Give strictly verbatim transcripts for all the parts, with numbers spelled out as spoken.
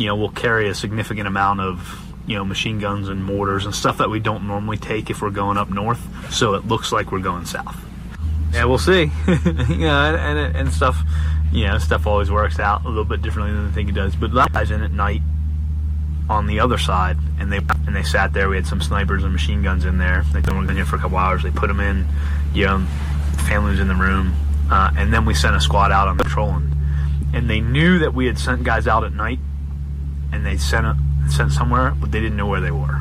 you know, we'll carry a significant amount of, you know, machine guns and mortars and stuff that we don't normally take if we're going up north, so it looks like we're going south. Yeah, we'll see. you know, and, and and stuff, you know, stuff always works out a little bit differently than I think it does. But that guys in at night on the other side, and they and they sat there. We had some snipers and machine guns in there. They were in here for a couple hours. They put them in, you know, family was in the room, uh, and then we sent a squad out on patrolling. And they knew that we had sent guys out at night, and they sent a, sent somewhere, but they didn't know where they were.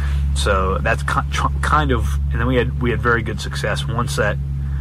So that's kind of, and then we had we had very good success once that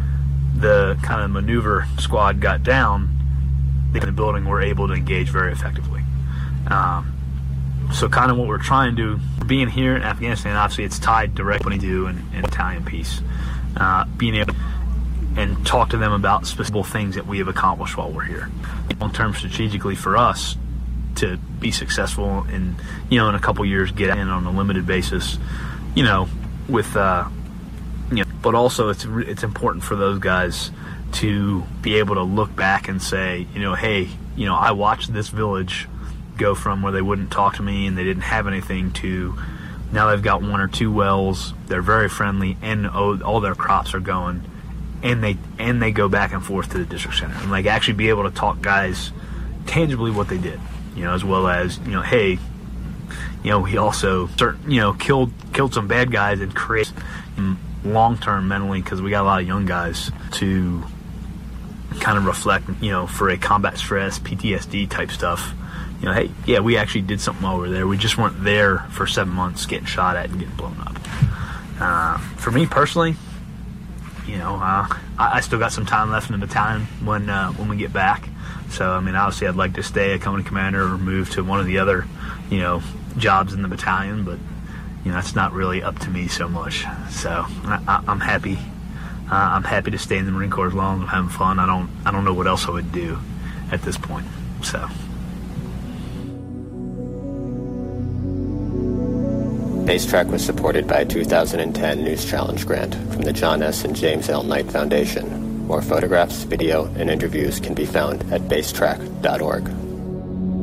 the kind of maneuver squad got down. In the building, were able to engage very effectively. Um, so kind of what we're trying to do, being here in Afghanistan, obviously it's tied directly to an, an Italian piece. Uh, being able to and talk to them about specific things that we have accomplished while we're here. Long term, strategically for us to be successful and, you know, in a couple years get in on a limited basis, you know, with, uh, you know, but also it's it's important for those guys to be able to look back and say, you know, hey, you know, I watched this village go from where they wouldn't talk to me and they didn't have anything to now they've got one or two wells, they're very friendly, and oh, all their crops are going, and they and they go back and forth to the district center and like actually be able to talk guys tangibly what they did, you know, as well as, you know, hey, you know, he also certain, you know, killed killed some bad guys and created long term mentally, because we got a lot of young guys to kind of reflect, you know, for a combat stress, P T S D type stuff. You know, hey, yeah, we actually did something while we were there. We just weren't there for seven months getting shot at and getting blown up. Uh, for me personally, you know, uh, I, I still got some time left in the battalion when uh, when we get back. So, I mean, obviously I'd like to stay a company commander or move to one of the other, you know, jobs in the battalion, but, you know, that's not really up to me so much. So I, I, I'm happy. Uh, I'm happy to stay in the Marine Corps as long as I'm having fun. I don't, I don't know what else I would do at this point. So. Basetrack was supported by a two thousand ten News Challenge grant from the John S. and James L. Knight Foundation. More photographs, video, and interviews can be found at basetrack dot org.